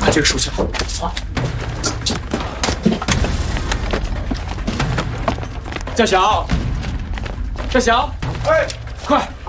把这个收起来。啊！夏晓，夏晓，哎，快！